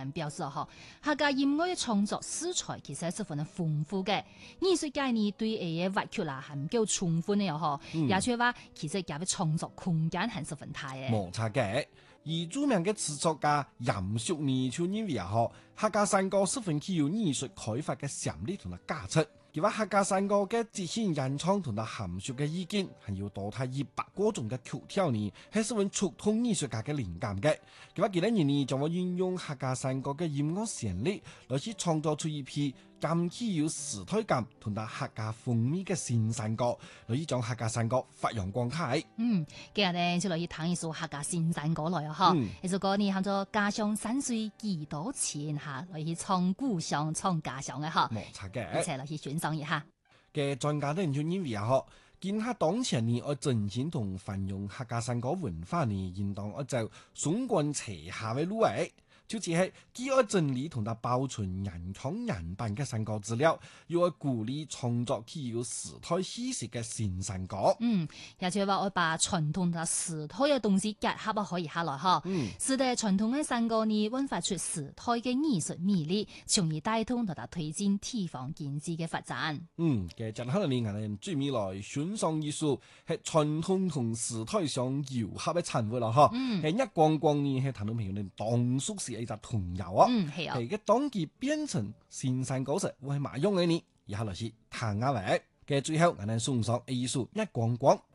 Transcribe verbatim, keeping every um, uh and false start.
人表示嗬，客家音樂嘅創作素材其實係十分嘅豐富嘅，藝術界呢對佢嘅挖掘啦係唔夠充分嘅又嗬，也即係話其實佢嘅創作空間係十分大嘅。 冇錯嘅，而著名嘅詞作家嚴叔呢就認為啊，嗬，客家山歌十分具有藝術開發嘅潛力同埋價值。佢話客家山歌嘅即興演唱同埋含蓄嘅意境，係要多睇一百個種嘅口條呢，係十分觸動藝術家嘅靈感嘅。佢話幾多年呢，就會運用客家山歌嘅音樂旋律，來去創作出一批咁具有時代感同埋客家風味嘅新山歌，來去將客家山歌發揚光大。 嗯，今日呢就來去聽一首客家新山歌來啊，嗬、嗯，呢首歌呢喊做家鄉山水幾多錢下，來去唱故鄉唱家鄉嘅嗬， 冇錯嘅， 一齊來去欣賞一下。 嘅專家都就認為啊，嗬，見下當前呢，我進行同運用客家山歌文化呢，應當我就雙管齊下嘅路誒。就只係既愛整理同埋保存原創原版嘅山歌資料，又愛鼓勵創作具有時代氣息嘅新山歌。 嗯，也就係話我把傳統同時代嘅東西結合啊，可以下來嗬。嗯，使得傳統嘅山歌呢，煥發出時代嘅藝術魅力，從而帶動同埋推進地方經濟嘅發展。 嗯，嘅就可能你人最未來欣賞藝術係傳統同時代上融合嘅產物啦，嗬。嗯，係一光光呢係談到譬如你當屬是一隻童謠啊。嗯，係啊。係嘅當佢變成新山歌時會係乜用嘅呢？以後來是彈下嚟嘅最後，我哋送上藝術一光光。